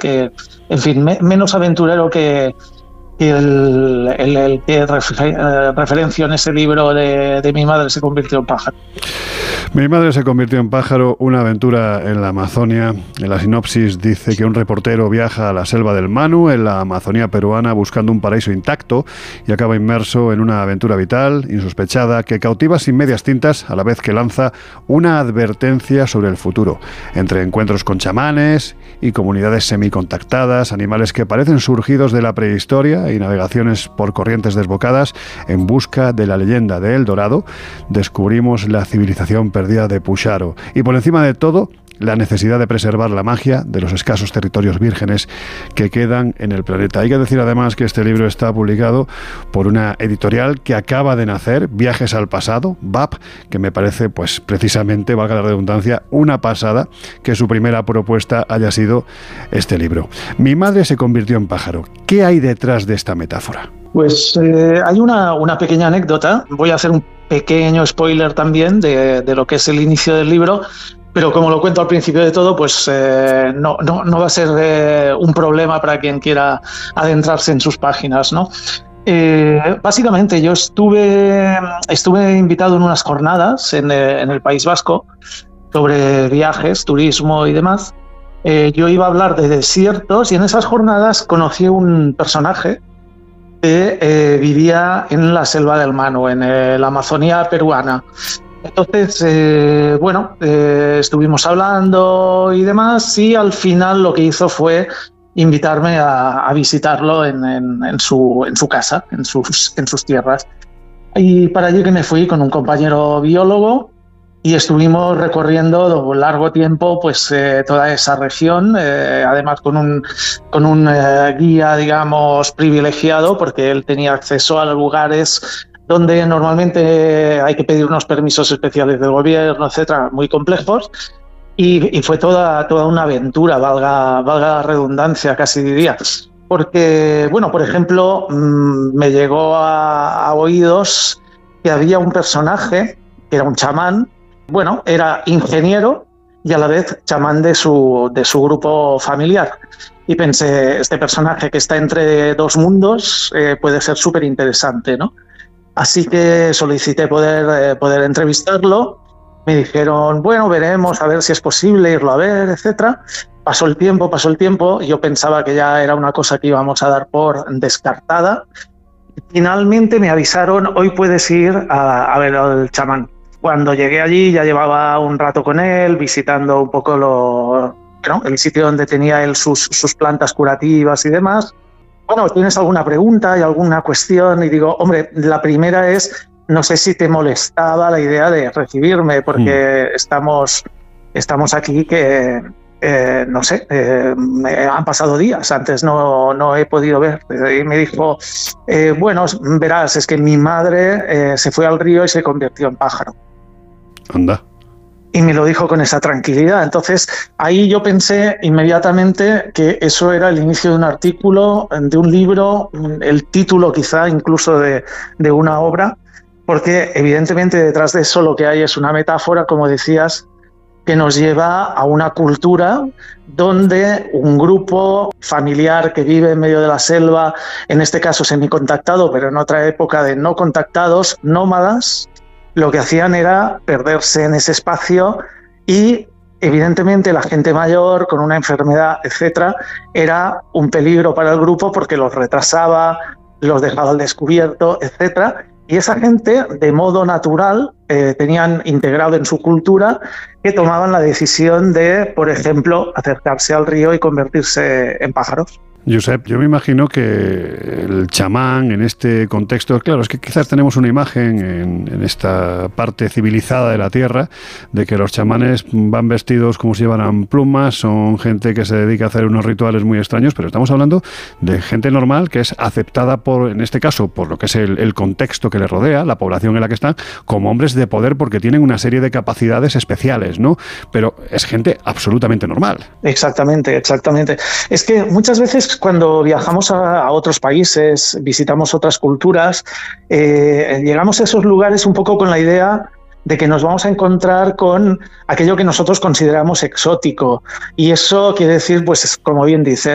que, en fin, menos aventurero que el que referencio en ese libro de Mi madre se convirtió en pájaro. Mi madre se convirtió en pájaro, una aventura en la Amazonia. En la sinopsis dice que un reportero viaja a la selva del Manu, en la Amazonía peruana, buscando un paraíso intacto y acaba inmerso en una aventura vital, insospechada, que cautiva sin medias tintas, a la vez que lanza una advertencia sobre el futuro. Entre encuentros con chamanes y comunidades semicontactadas, animales que parecen surgidos de la prehistoria y navegaciones por corrientes desbocadas en busca de la leyenda de El Dorado, descubrimos la civilización perdida de Pusharo. Y por encima de todo, la necesidad de preservar la magia de los escasos territorios vírgenes que quedan en el planeta. Hay que decir además que este libro está publicado por una editorial que acaba de nacer, Viajes al Pasado, VAP, que me parece, pues precisamente, valga la redundancia, una pasada que su primera propuesta haya sido este libro. Mi madre se convirtió en pájaro. ¿Qué hay detrás de esta metáfora? Pues hay una pequeña anécdota. Voy a hacer un pequeño spoiler también de lo que es el inicio del libro, pero como lo cuento al principio de todo, pues no va a ser un problema para quien quiera adentrarse en sus páginas, ¿no? Básicamente yo estuve invitado en unas jornadas en el País Vasco sobre viajes, turismo y demás. Yo iba a hablar de desiertos y en esas jornadas conocí un personaje que vivía en la selva del Manu, en la Amazonía peruana. Entonces, estuvimos hablando y demás, y al final lo que hizo fue invitarme a visitarlo en su casa, en sus tierras. Y para allí que me fui con un compañero biólogo y estuvimos recorriendo largo tiempo pues toda esa región, además con un guía, digamos, privilegiado, porque él tenía acceso a lugares donde normalmente hay que pedir unos permisos especiales del gobierno, etcétera, muy complejos, y fue toda una aventura, valga la redundancia, casi diría. Porque, bueno, por ejemplo, me llegó a oídos que había un personaje que era un chamán. Bueno, era ingeniero y a la vez chamán de su grupo familiar. Y pensé, este personaje que está entre dos mundos puede ser súper interesante, ¿no? Así que solicité poder entrevistarlo. Me dijeron, bueno, veremos a ver si es posible irlo a ver, etcétera. Pasó el tiempo. Yo pensaba que ya era una cosa que íbamos a dar por descartada. Finalmente me avisaron, hoy puedes ir a ver al chamán. Cuando llegué allí ya llevaba un rato con él, visitando un poco el sitio donde tenía él sus plantas curativas y demás. Bueno, ¿tienes alguna pregunta y alguna cuestión? Y digo, hombre, la primera es, no sé si te molestaba la idea de recibirme, porque estamos aquí que, no sé, han pasado días, antes no he podido ver. Y me dijo, bueno, verás, es que mi madre se fue al río y se convirtió en pájaro. Anda. Y me lo dijo con esa tranquilidad. Entonces, ahí yo pensé inmediatamente que eso era el inicio de un artículo, de un libro, el título quizá incluso de una obra, porque evidentemente detrás de eso lo que hay es una metáfora, como decías, que nos lleva a una cultura donde un grupo familiar que vive en medio de la selva, en este caso semicontactado, pero en otra época de no contactados, nómadas, lo que hacían era perderse en ese espacio y evidentemente la gente mayor con una enfermedad, etcétera, era un peligro para el grupo porque los retrasaba, los dejaba al descubierto, etcétera. Y esa gente, de modo natural, tenían integrado en su cultura que tomaban la decisión de, por ejemplo, acercarse al río y convertirse en pájaros. Josep, yo me imagino que el chamán en este contexto, claro, es que quizás tenemos una imagen en esta parte civilizada de la Tierra de que los chamanes van vestidos como si llevaran plumas, son gente que se dedica a hacer unos rituales muy extraños, pero estamos hablando de gente normal que es aceptada en este caso, por lo que es el contexto que le rodea, la población en la que están, como hombres de poder porque tienen una serie de capacidades especiales, ¿no? Pero es gente absolutamente normal. Exactamente. Es que muchas veces cuando viajamos a otros países, visitamos otras culturas, llegamos a esos lugares un poco con la idea de que nos vamos a encontrar con aquello que nosotros consideramos exótico. Y eso quiere decir, pues como bien dices,